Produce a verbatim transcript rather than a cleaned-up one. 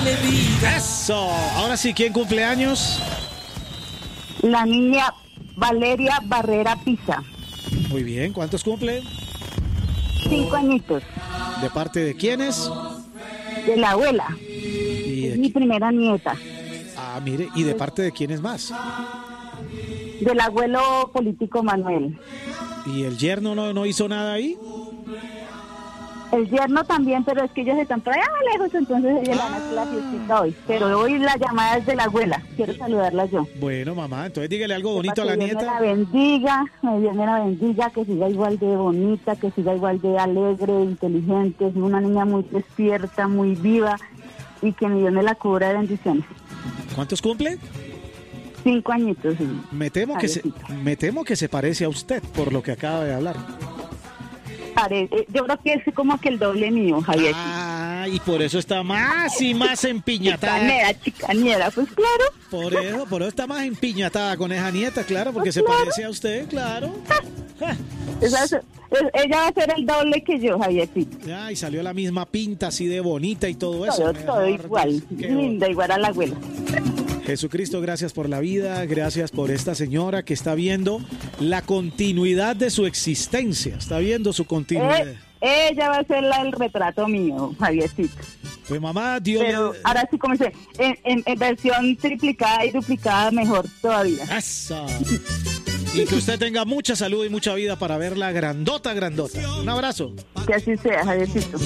darle vida. Eso. Ahora sí, ¿quién cumple años? La niña Valeria Barrera Pisa. Muy bien, ¿cuántos cumple? Cinco añitos. ¿De parte de quiénes? De la abuela. Y Es de mi qui- primera nieta. Ah, mire, ¿y de parte de quiénes más? Del abuelo político Manuel. ¿Y el yerno no, no hizo nada ahí? El yerno también, pero es que ellos están por allá lejos, entonces ellos la van a hacer la fiestita hoy. Pero hoy la llamada es de la abuela. Quiero saludarla yo. Bueno, mamá, entonces dígale algo bonito a Para la que Dios me la nieta. bendiga, me Dios me la bendiga, que siga igual de bonita, que siga igual de alegre, inteligente, es una niña muy despierta, muy viva, y que mi Dios me la cubra de bendiciones. ¿Cuántos cumple? Cinco añitos. Sí. Me temo que se, Javiercito. me temo que se parece a usted por lo que acaba de hablar. Parece- Yo creo que es como que el doble mío, Javier. Ah, y por eso está más y más empiñatada. Chicanera, chicanera, pues claro. Por eso, por eso está más empiñatada con esa nieta, claro, porque se Claro. parece a usted, claro. Ja. Esa es- es- ella va a ser el doble que yo, Javiercito. Ya, y salió la misma pinta así de bonita y todo eso. Todo, mejor todo dicho. igual, Qué linda, igual a la abuela. Jesucristo, gracias por la vida, gracias por esta señora que está viendo la continuidad de su existencia, está viendo su continuidad. Eh, ella va a ser la, el retrato mío, Javiercito. Pues mamá, Dios Pero le... ahora sí, como dice, en, en, en versión triplicada y duplicada, mejor todavía. Eso. Y que usted tenga mucha salud y mucha vida para verla grandota, grandota. Un abrazo. Que así sea, Javiercito.